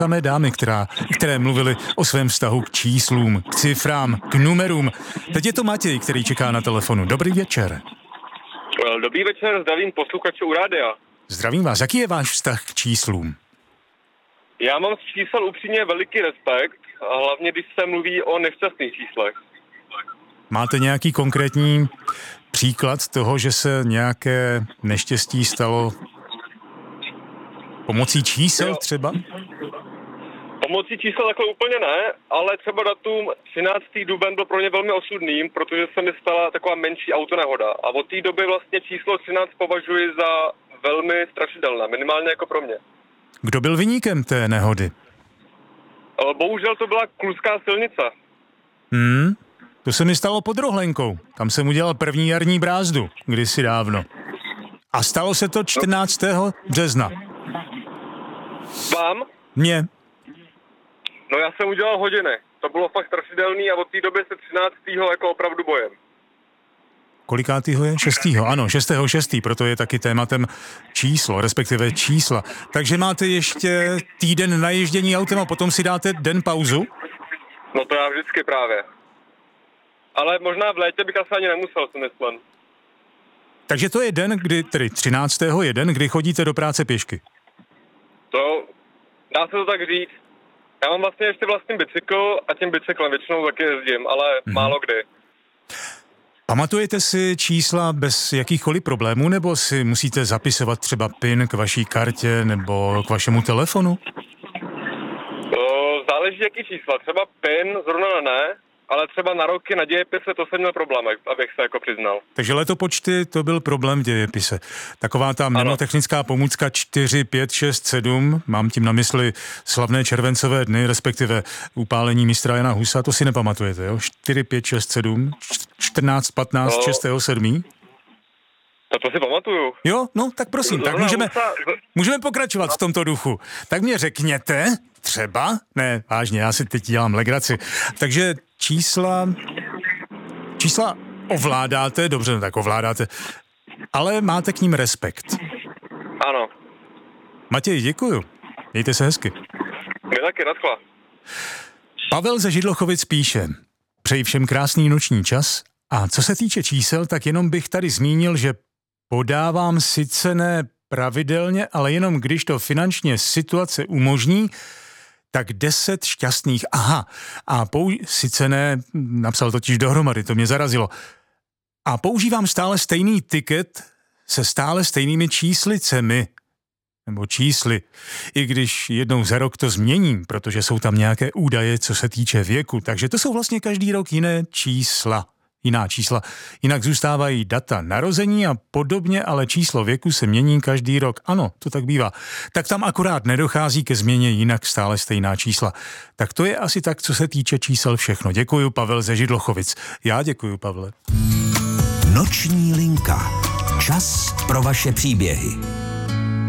samé dámy, které mluvily o svém vztahu k číslům, k cifrám, k numerům. Teď je to Matěj, který čeká na telefonu. Dobrý večer. Dobrý večer, zdravím posluchače u rádia. Zdravím vás. Jaký je váš vztah k číslům? Já mám z čísel upřímně veliký respekt, a hlavně když se mluví o nešťastných číslech. Máte nějaký konkrétní příklad toho, že se nějaké neštěstí stalo pomocí čísel třeba? Pomocí čísel takhle úplně ne, ale třeba datum 13. duben byl pro mě velmi osudným, protože se mi stala taková menší autonehoda. A od té doby vlastně číslo 13 považuji za velmi strašidelné, minimálně jako pro mě. Kdo byl viníkem té nehody? Bohužel to byla Kluská silnice. To se mi stalo pod Rohlenkou. Tam jsem udělal první jarní brázdu, kdysi dávno. A stalo se to 14. března. Vám? Mně. No já jsem udělal hodiny. To bylo fakt strašidelný a od té doby se 13. jako opravdu bojem. Kolikátýho je? 6. Ano, 6.6. Proto je taky tématem číslo, respektive čísla. Takže máte ještě týden na ježdění autem a potom si dáte den pauzu? No to já vždycky právě. Ale možná v létě bych asi ani nemusel, si myslím. Takže to je den, kdy, tedy 13. je den, kdy chodíte do práce pěšky. To, dá se to tak říct. Já mám vlastně ještě vlastní bicykl a tím bicyklem většinou taky jezdím, ale málo kdy. Pamatujete si čísla bez jakýchkoliv problémů, nebo si musíte zapisovat třeba PIN k vaší kartě nebo k vašemu telefonu? Záleží jaký čísla. Třeba PIN zrovna ne, ale třeba na roky na dějepise to jsem měl problém, abych se jako přiznal. Takže letopočty to byl problém v dějepise. Taková ta mnemotechnická pomůcka 4, 5, 6, 7, mám tím na mysli slavné červencové dny, respektive upálení mistra Jana Husa, to si nepamatujete, jo? 4, 5, 6, 7, 14, 15, 6, 7? To si pamatuju. Jo, no tak prosím, tak můžeme pokračovat v tomto duchu. Tak mě řekněte, třeba, ne, vážně, já si teď dělám legraci, takže čísla ovládáte, dobře, no tak ovládáte, ale máte k ním respekt. Ano. Matěj, děkuju. Mějte se hezky. Vy taky, nadchla. Pavel ze Židlochovic píše: přeji všem krásný noční čas a co se týče čísel, tak jenom bych tady zmínil, že podávám sice ne pravidelně, ale jenom když to finančně situace umožní, tak 10 šťastných. Aha, a sice ne, napsal totiž dohromady, to mě zarazilo. A používám stále stejný tiket se stále stejnými číslicemi, nebo čísly, i když jednou za rok to změním, protože jsou tam nějaké údaje, co se týče věku, takže to jsou vlastně každý rok jiná čísla. Jinak zůstávají data narození a podobně, ale číslo věku se mění každý rok. Ano, to tak bývá. Tak tam akorát nedochází ke změně, jinak stále stejná čísla. Tak to je asi tak, co se týče čísel všechno. Děkuju, Pavel ze Židlochovic. Já děkuju, Pavle. Noční linka. Čas pro vaše příběhy.